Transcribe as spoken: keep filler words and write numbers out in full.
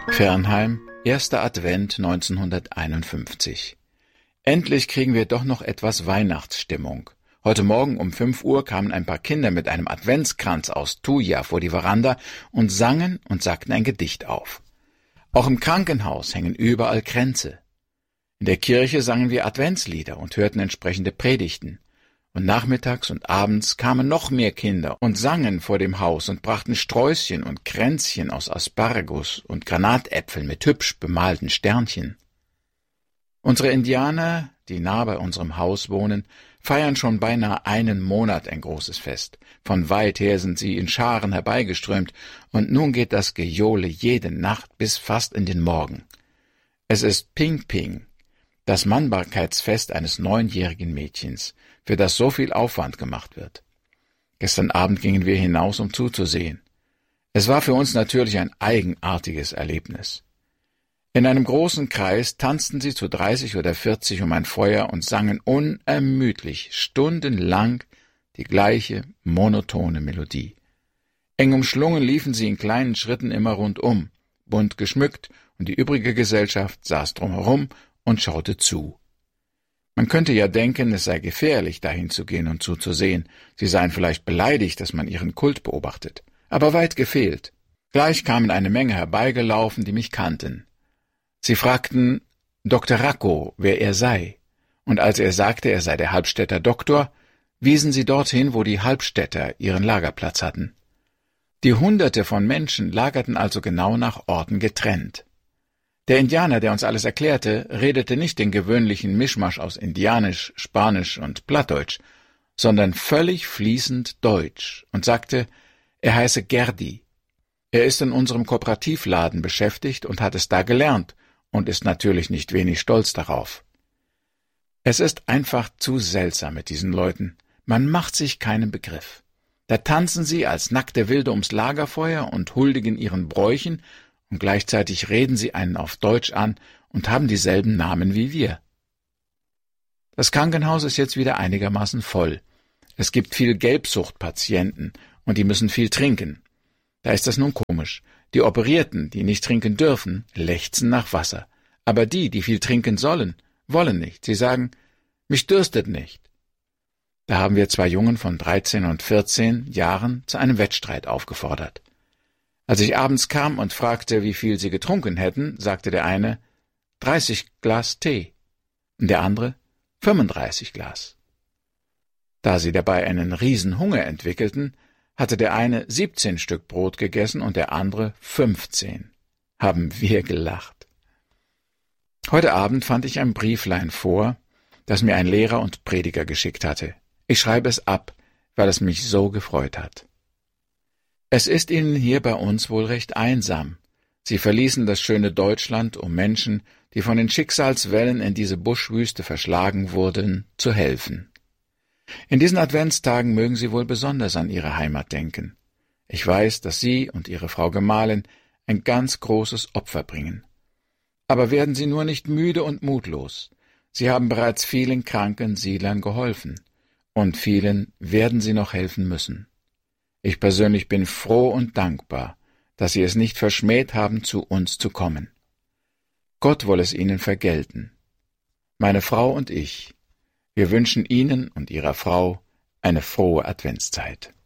Fernheim, erster Advent neunzehnhunderteinundfünfzig. Endlich kriegen wir doch noch etwas Weihnachtsstimmung. Heute Morgen um fünf Uhr kamen ein paar Kinder mit einem Adventskranz aus Thuja vor die Veranda und sangen und sagten ein Gedicht auf. Auch im Krankenhaus hängen überall Kränze. In der Kirche sangen wir Adventslieder und hörten entsprechende Predigten. Und nachmittags und abends kamen noch mehr Kinder und sangen vor dem Haus und brachten Sträußchen und Kränzchen aus Asparagus und Granatäpfeln mit hübsch bemalten Sternchen. Unsere Indianer, die nah bei unserem Haus wohnen, feiern schon beinahe einen Monat ein großes Fest. Von weit her sind sie in Scharen herbeigeströmt, und nun geht das Gejohle jede Nacht bis fast in den Morgen. Es ist Ping Ping, das Mannbarkeitsfest eines neunjährigen Mädchens, für das so viel Aufwand gemacht wird. Gestern Abend gingen wir hinaus, um zuzusehen. Es war für uns natürlich ein eigenartiges Erlebnis. In einem großen Kreis tanzten sie zu dreißig oder vierzig um ein Feuer und sangen unermüdlich stundenlang die gleiche monotone Melodie. Eng umschlungen liefen sie in kleinen Schritten immer rundum, bunt geschmückt, und die übrige Gesellschaft saß drumherum und schaute zu. Man könnte ja denken, es sei gefährlich, dahin zu gehen und zuzusehen. Sie seien vielleicht beleidigt, dass man ihren Kult beobachtet. Aber weit gefehlt. Gleich kamen eine Menge herbeigelaufen, die mich kannten. Sie fragten Doktor Racco, wer er sei. Und als er sagte, er sei der Halbstädter Doktor, wiesen sie dorthin, wo die Halbstädter ihren Lagerplatz hatten. Die Hunderte von Menschen lagerten also genau nach Orten getrennt. Der Indianer, der uns alles erklärte, redete nicht den gewöhnlichen Mischmasch aus Indianisch, Spanisch und Plattdeutsch, sondern völlig fließend Deutsch und sagte, er heiße Gerdi. Er ist in unserem Kooperativladen beschäftigt und hat es da gelernt und ist natürlich nicht wenig stolz darauf. Es ist einfach zu seltsam mit diesen Leuten. Man macht sich keinen Begriff. Da tanzen sie als nackte Wilde ums Lagerfeuer und huldigen ihren Bräuchen, und gleichzeitig reden sie einen auf Deutsch an und haben dieselben Namen wie wir. Das Krankenhaus ist jetzt wieder einigermaßen voll. Es gibt viel Gelbsuchtpatienten, und die müssen viel trinken. Da ist das nun komisch. Die Operierten, die nicht trinken dürfen, lechzen nach Wasser. Aber die, die viel trinken sollen, wollen nicht. Sie sagen, mich dürstet nicht. Da haben wir zwei Jungen von dreizehn und vierzehn Jahren zu einem Wettstreit aufgefordert. Als ich abends kam und fragte, wie viel sie getrunken hätten, sagte der eine, dreißig Glas Tee, und der andere, fünfunddreißig Glas. Da sie dabei einen Riesenhunger entwickelten, hatte der eine siebzehn Stück Brot gegessen und der andere fünfzehn. Haben wir gelacht. Heute Abend fand ich ein Brieflein vor, das mir ein Lehrer und Prediger geschickt hatte. Ich schreibe es ab, weil es mich so gefreut hat. Es ist ihnen hier bei uns wohl recht einsam. Sie verließen das schöne Deutschland, um Menschen, die von den Schicksalswellen in diese Buschwüste verschlagen wurden, zu helfen. In diesen Adventstagen mögen sie wohl besonders an ihre Heimat denken. Ich weiß, dass Sie und Ihre Frau Gemahlin ein ganz großes Opfer bringen. Aber werden Sie nur nicht müde und mutlos. Sie haben bereits vielen kranken Siedlern geholfen, und vielen werden Sie noch helfen müssen. Ich persönlich bin froh und dankbar, dass Sie es nicht verschmäht haben, zu uns zu kommen. Gott wolle es Ihnen vergelten. Meine Frau und ich, wir wünschen Ihnen und Ihrer Frau eine frohe Adventszeit.